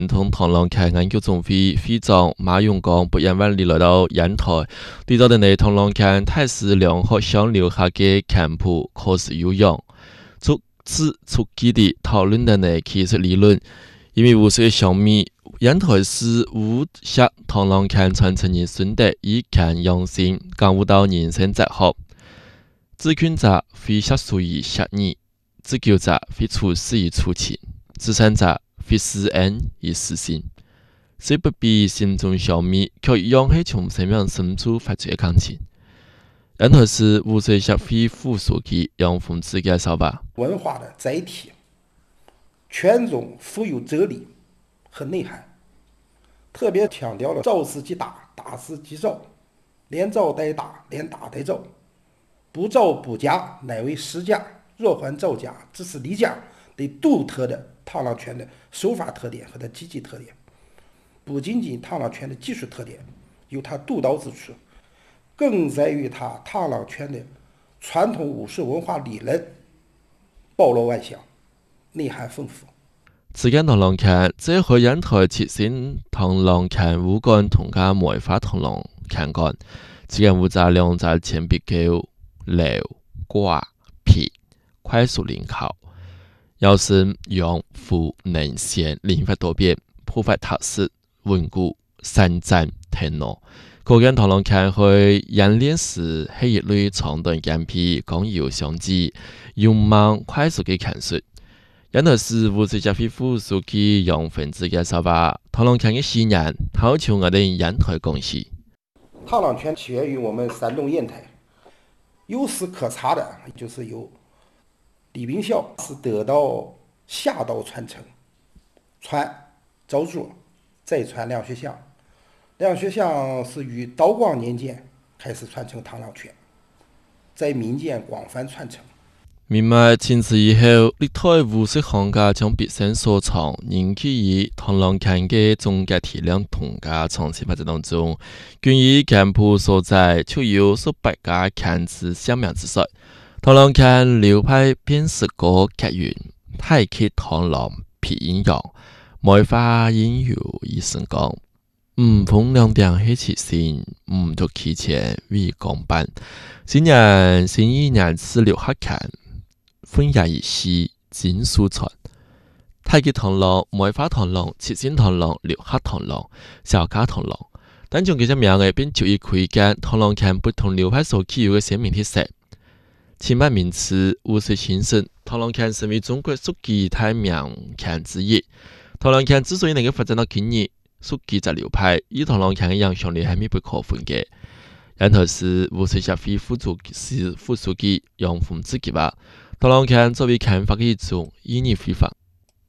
同螳螂拳研究总会会长马永刚不远万里来到烟台，对照的呢螳螂拳太师梁学校留下嘅拳谱可是有用。逐次促进的讨论的呢技术理论，因为无数小米烟台市武侠螳螂拳传承人孙德以拳养性，感悟到人生哲学。自劝者非杀属于杀人，自救者非处死于处情，自善者非施恩而施心。虽不必心中消灭，却养起从生命深处发出的感情。烟台市武术协会副书记杨凤芝介绍吧。 文化的载体，拳中富有哲理和内涵，特别强调了招式即打，打式即招，连招带打，连打带招，不招不假，乃为实假；若还造假，只是离假的独特的螳螂拳的手法特点和它积极特点。不仅仅螳螂拳的技术特点有它独到之处，更在于它螳螂拳的传统武术文化理论包罗万象，内涵丰富。 此间螳螂拳这和烟台切身螳螂拳武馆同家梅花螳螂拳馆，此间武杂两在前必勾、溜、挂、劈，快速灵巧，腰身用腹能线，灵活多变，破坏踏实稳固，三战腾挪。各间螳螂拳会演练时系一类长短间皮，刚柔相济，勇猛快速的拳术。烟台市武术协会副书记杨凤芝介绍吧，螳螂拳的起源好像我哋烟台关系。 螳螂拳起源于我们山东烟台，有史可查的就是由李炳孝是得到下道传承，传赵卓，再传梁学相。梁学相是于道光年间开始传承螳螂拳，在民间广泛传承。 明末清治以後，歷代武術行家將畢生所長凝聚於螳螂拳嘅總結體量同家長期發展當中，均以拳譜所在，就有數百家拳之相名之說。螳螂拳流派便是個結緣，太極螳螂皮陰陽，梅花陰陽以成功。風兩點係其心，足其前為公辦。今年新一年是留下拳。分野而西，金書傳。太極螳螂、梅花螳螂、七星螳螂、六黑螳螂、小家螳螂，但從這些名嘅便足以窺見螳螂拳不同流派所具有嘅鮮明特色。清末名詞武術興盛，螳螂拳成為中國數幾大名拳之一。螳螂拳之所以能夠發展到今日，數幾隻流派與螳螂拳嘅影響力係密不可分嘅。煙台市武術協會副書記楊鳳芝介話。螳螂拳作为拳法的一种意义非凡。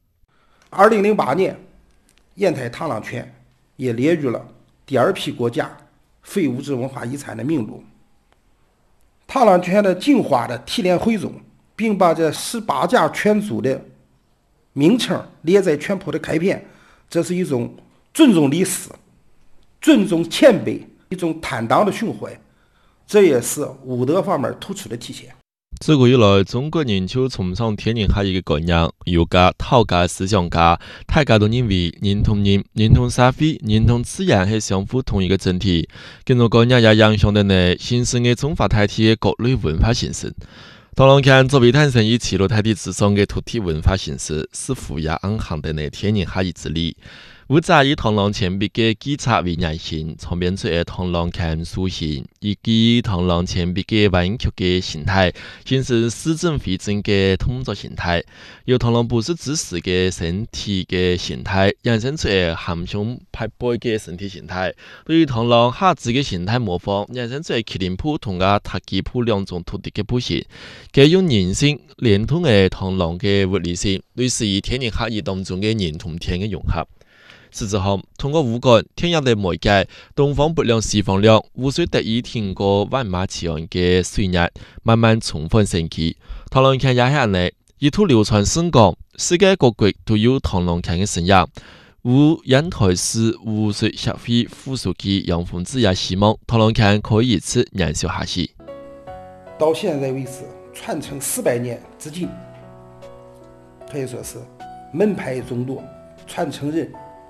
2008年，烟台螳螂拳也列入了第2批国家非物质文化遗产的名录。螳螂拳的精华的提炼汇总，并把这18家拳组的名称列在拳谱的开篇，这是一种尊重历史、尊重前辈、一种坦荡的胸怀，这也是武德方面突出的体现。 自古以來，中國人就崇尚天人合一嘅概念，儒家、道家思想家，大家都認為人同人、人同社會、人同自然係相互統一嘅整體。咁種概念也影響到呢形成嘅中華大地嘅各類文化形式。螳螂拳作為誕生於齊魯大地之上嘅土地文化形式，似乎也暗含的呢天人合一之理。武者以螳螂前臂嘅技策為原型，創編出嘅螳螂拳塑形，以及螳螂前臂嘅彎曲嘅形態，形成似正非正嘅動作形態。由螳螂不是姿勢嘅身體嘅形態，衍生出嘅含胸拍背嘅身體形態。對於螳螂下肢嘅形態模仿，衍生出嘅麒麟譜同埋太極譜兩種土地嘅譜型。佢用人性連同嘅螳螂嘅活力性，類似於天人合一當中嘅人同天嘅融合。是之後，通過武館天然的媒介，東方不亮西方亮，武術得以挺過萬馬齊喑嘅歲月，慢慢重返生機。螳螂拳也係呢，一途流傳甚廣，世界各國都有螳螂拳嘅聲音。煙台市武術協會副書記楊鳳芝也希望螳螂拳可以一直延續下去。 到現在為止，傳承400年至今，可以說是門派眾多，傳承人